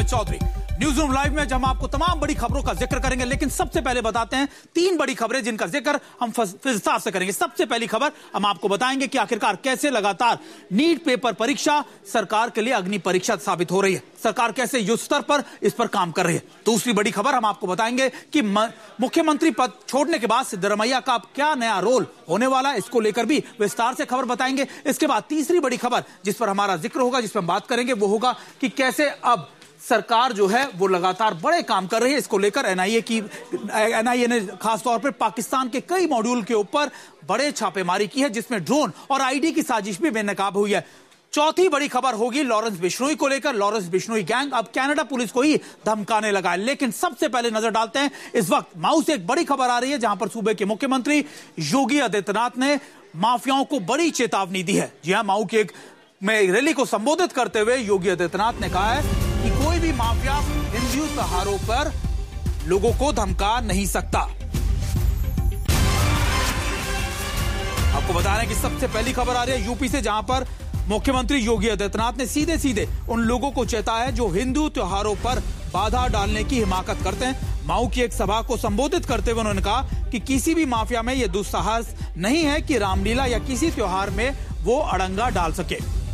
Amit Chaudhary. News room live में हम आपको तमाम बड़ी खबरों का जिक्र करेंगे, लेकिन सबसे पहले बताते हैं 3 बड़ी खबरें जिनका जिक्र हम विस्तार से करेंगे। सबसे पहली खबर हम आपको बताएंगे कि आखिरकार कैसे लगातार नीट पेपर परीक्षा सरकार के लिए अग्नि परीक्षा साबित हो रही है, सरकार कैसे युद्ध स्तर पर इस पर काम कर रही है। दूसरी बड़ी खबर हम आपको बताएंगे कि मुख्यमंत्री पद छोड़ने के बाद सिद्धरमैया का अब क्या नया रोल होने वाला है, इसको लेकर भी विस्तार से खबर बताएंगे। इसके बाद तीसरी बड़ी खबर जिस पर हमारा जिक्र होगा, जिस पर हम बात करेंगे, वो होगा कि कैसे अब सरकार जो है वो लगातार बड़े काम कर रही है। इसको लेकर एनआईए ने खासतौर पर पाकिस्तान के कई मॉड्यूल के ऊपर बड़े छापेमारी की है, जिसमें ड्रोन और आईडी की साजिश भी बेनकाब हुई है। चौथी बड़ी खबर होगी लॉरेंस बिश्नोई को लेकर। लॉरेंस बिश्नोई गैंग अब कनाडा पुलिस को ही धमकाने लगा है। लेकिन सबसे पहले नजर डालते हैं इस वक्त माऊ से एक बड़ी खबर आ रही है, जहां पर सूबे के मुख्यमंत्री योगी आदित्यनाथ ने माफियाओं को बड़ी चेतावनी दी है। जी हां, माऊ की एक रैली को संबोधित करते हुए योगी आदित्यनाथ ने कहा है कि कोई भी माफिया हिंदू त्योहारों पर लोगों को धमका नहीं सकता। आपको बता रहे हैं कि सबसे पहली खबर आ रही है यूपी से, जहां पर मुख्यमंत्री योगी आदित्यनाथ ने सीधे सीधे उन लोगों को चेताया है जो हिंदू त्योहारों पर बाधा डालने की हिमाकत करते हैं। माऊ की एक सभा को संबोधित करते हुए उन्होंने कहा कि किसी भी माफिया में यह दुस्साहस नहीं है कि रामलीला या किसी त्योहार में वो अड़ंगा डाल सके।